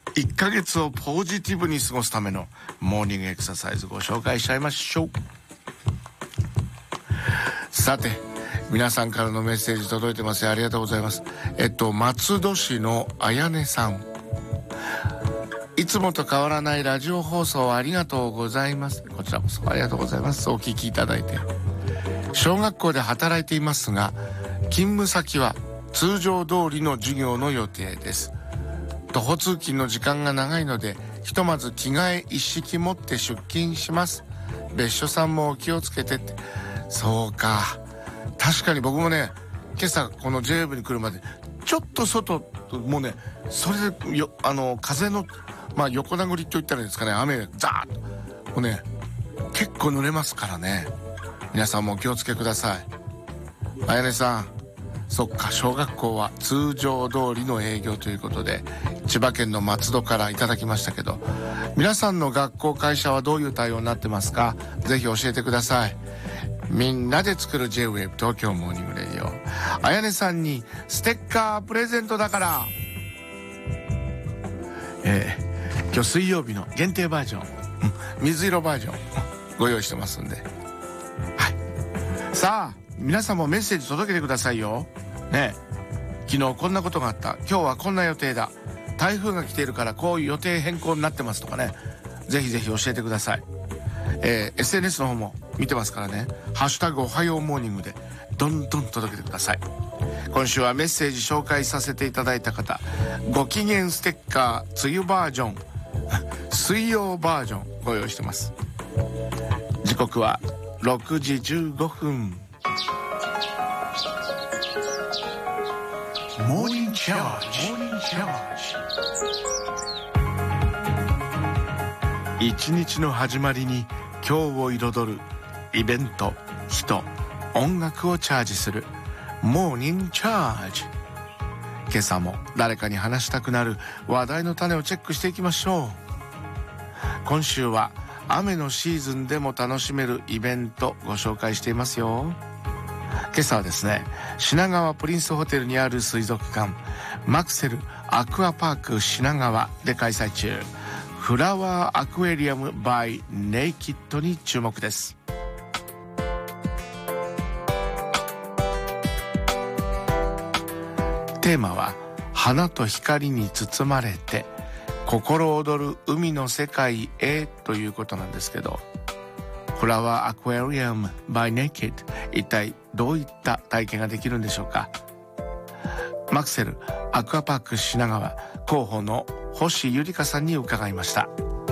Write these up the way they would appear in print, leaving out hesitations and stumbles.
1ヶ月をポジティブに過ごすためのモーニングエクササイズご紹介しちゃいましょう。さて、皆さんからのメッセージ届いてますよ。ありがとうございます。松戸市のあやねさん、いつもと変わらないラジオ放送ありがとうございます。こちらこそありがとうございます。お聞きいただいて。小学校で働いていますが、勤務先は通常通りの授業の予定です。徒歩通勤の時間が長いので、ひとまず着替え一式持って出勤します。別所さんもお気をつけてって。そうか、確かに僕もね、今朝この JWave に来るまでちょっと外もうね、それで風の横殴りと言ったらいいですかね、雨がザーッともうね、結構濡れますからね。皆さんもお気をつけください。あやねさん、そっか、小学校は通常通りの営業ということで、千葉県の松戸からいただきましたけど、皆さんの学校会社はどういう対応になってますか？ぜひ教えてください。みんなで作る J-Wave 東京モーニングレディオ。あやねさんにステッカープレゼントだから。今日水曜日の限定バージョン、水色バージョンご用意してますんで、はい。さあ、皆さんもメッセージ届けてくださいよ。ねえ、昨日こんなことがあった、今日はこんな予定だ、台風が来ているからこういう予定変更になってますとかね、ぜひぜひ教えてください。SNS の方も見てますからね、ハッシュタグおはようモーニングでどんどん届けてください。今週はメッセージ紹介させていただいた方、ご機嫌ステッカー梅雨バージョン水曜バージョンご用意してます。時刻は6時15分。モーニングチャージ。一日の始まりに今日を彩るイベント、人、音楽をチャージするモーニングチャージ。今朝も誰かに話したくなる話題の種をチェックしていきましょう。今週は雨のシーズンでも楽しめるイベントご紹介していますよ。今朝はですね、品川プリンスホテルにある水族館マクセルアクアパーク品川で開催中、フラワーアクエリアム by ネイキッドに注目です。テーマは花と光に包まれて心躍る海の世界へということなんですけど、フラワーアクエリアム by Naked、 一体どういった体験ができるんでしょうか。マクセルアクアパーク品川広報の星ゆりかさんに伺いました。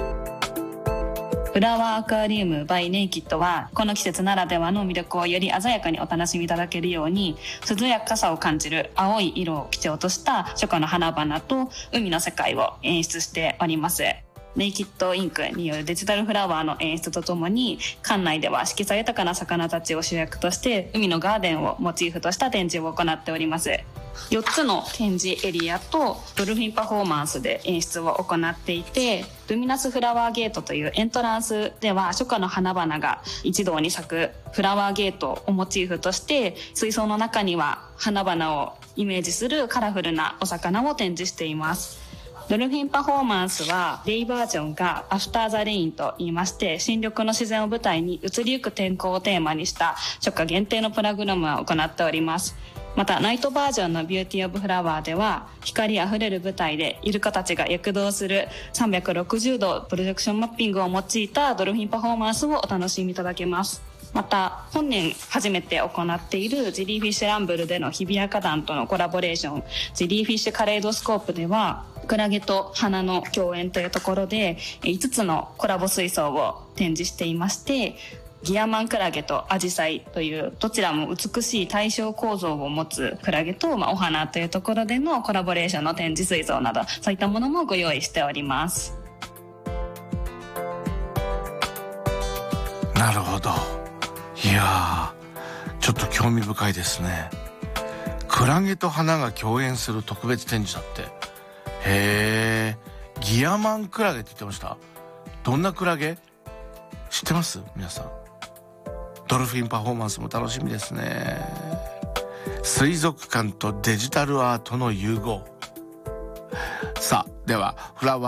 フラワーアクアリウム by ネイキッドは、この季節ならではの魅力をより鮮やかにお楽しみいただけるように、涼やかさを感じる青い色を基調とした初夏の花々と海の世界を演出しております。ネイキッドインクによるデジタルフラワーの演出とともに、館内では色彩豊かな魚たちを主役として海のガーデンをモチーフとした展示を行っております。4つの展示エリアとドルフィンパフォーマンスで演出を行っていて、ルミナスフラワーゲートというエントランスでは初夏の花々が一堂に咲くフラワーゲートをモチーフとして、水槽の中には花々をイメージするカラフルなお魚を展示しています。ドルフィンパフォーマンスはデイバージョンがアフターザレインと言いまして、新緑の自然を舞台に移りゆく天候をテーマにした初夏限定のプログラムを行っております。またナイトバージョンのビューティーオブフラワーでは、光あふれる舞台でイルカたちが躍動する360度プロジェクションマッピングを用いたドルフィンパフォーマンスをお楽しみいただけます。また本年初めて行っているジェリーフィッシュランブルでの日比谷花壇とのコラボレーション、ジェリーフィッシュカレイドスコープでは、クラゲと花の共演というところで5つのコラボ水槽を展示していまして、ギアマンクラゲとアジサイというどちらも美しい対称構造を持つクラゲと、お花というところでのコラボレーションの展示水槽など、そういったものもご用意しております。 なるほど。いやー、ちょっと興味深いですね。クラゲと花が共演する特別展示だって。へー、ギアマンクラゲって言ってました。どんなクラゲ知ってます？皆さん。ドルフィンパフォーマンスも楽しみですね。水族館とデジタルアートの融合。さあ、ではフラワー